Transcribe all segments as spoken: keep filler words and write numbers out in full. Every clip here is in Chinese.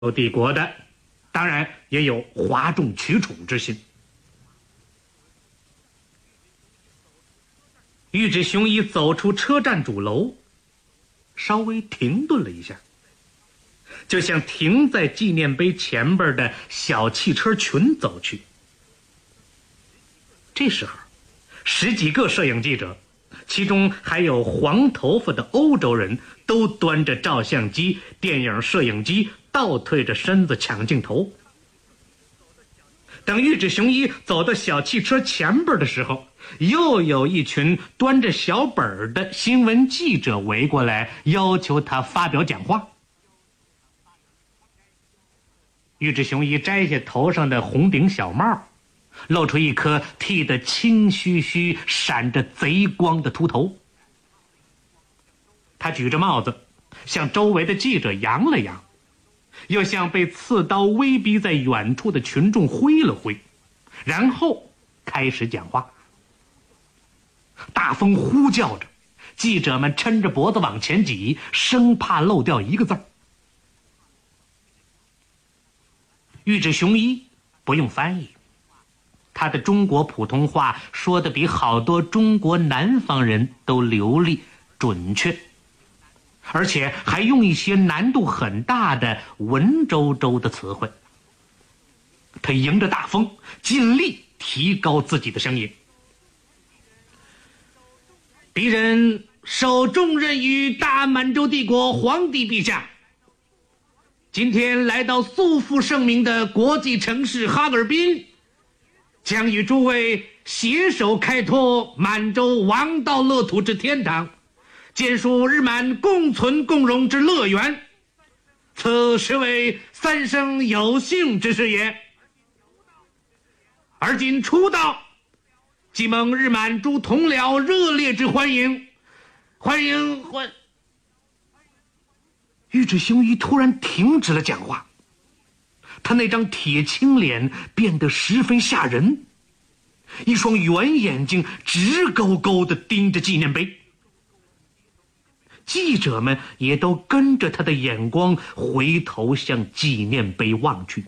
帝国的，当然也有哗众取宠之心。玉指雄一走出车站主楼，稍微停顿了一下，就向停在纪念碑前边的小汽车群走去。这时候，十几个摄影记者，其中还有黄头发的欧洲人，都端着照相机、电影摄影机，倒退着身子抢镜头。等玉指雄一走到小汽车前边的时候，又有一群端着小本的新闻记者围过来，要求他发表讲话。玉指雄一摘下头上的红顶小帽，露出一颗剃得青须须、闪着贼光的秃头。他举着帽子，向周围的记者扬了扬，又向被刺刀威逼在远处的群众挥了挥，然后开始讲话。大风呼叫着，记者们抻着脖子往前挤，生怕漏掉一个字儿。玉指雄一不用翻译，他的中国普通话说得比好多中国南方人都流利准确，而且还用一些难度很大的文绉绉的词汇。他迎着大风，尽力提高自己的声音。敌人受重任于大满洲帝国皇帝陛下，今天来到素负盛名的国际城市哈尔滨，将与诸位携手开拓满洲王道乐土之天堂，建树日满共存共荣之乐园，此实为三生有幸之事也。而今初到，既蒙日满诸同僚热烈之欢迎，欢迎欢。玉指雄一突然停止了讲话，他那张铁青脸变得十分吓人，一双圆眼睛直勾勾地盯着纪念碑。记者们也都跟着他的眼光回头向纪念碑望去。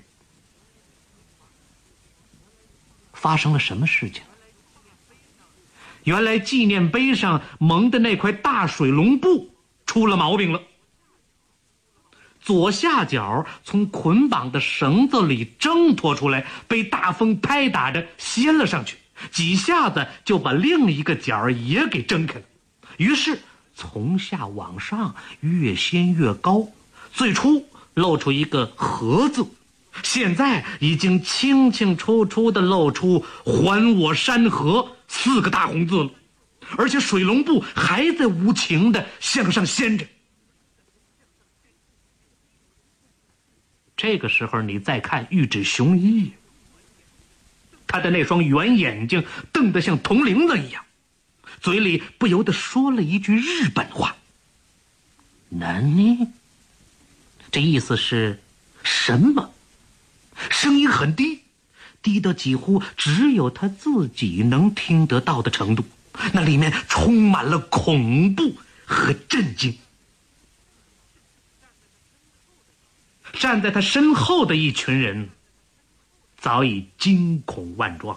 发生了什么事情？原来纪念碑上蒙的那块大水龙布出了毛病了，左下角从捆绑的绳子里挣脱出来，被大风拍打着掀了上去，几下子就把另一个角也给挣开了。于是从下往上越掀越高，最初露出一个盒字，现在已经清清楚楚地露出还我山河四个大红字了，而且水龙布还在无情地向上掀着。这个时候你再看玉指雄一，他的那双圆眼睛瞪得像铜铃子一样，嘴里不由得说了一句日本话：难呢？这意思是什么？声音很低，低到几乎只有他自己能听得到的程度，那里面充满了恐怖和震惊。站在他身后的一群人早已惊恐万状，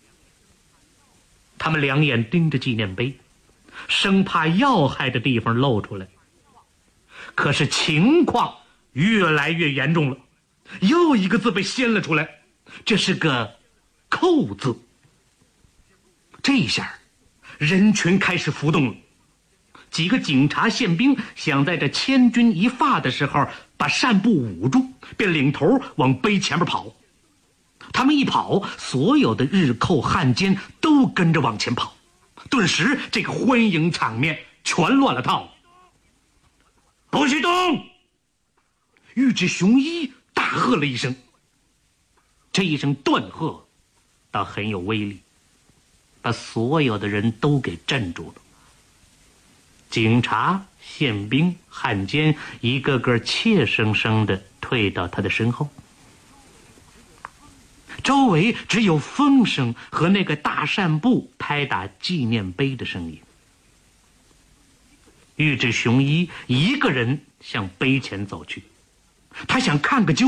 他们两眼盯着纪念碑，生怕要害的地方露出来。可是情况越来越严重了，又一个字被掀了出来，这是个扣字。这一下人群开始浮动了，几个警察宪兵想在这千钧一发的时候把扇布捂住，便领头往碑前面跑。他们一跑，所有的日寇汉奸都跟着往前跑，顿时这个欢迎场面全乱了套。不许动！玉指雄一大喝了一声，这一声断喝倒很有威力，把所有的人都给镇住了。警察、宪兵、汉奸一个个怯生生地退到他的身后，周围只有风声和那个大扇布拍打纪念碑的声音。玉指雄一一个人向碑前走去， 他想看个究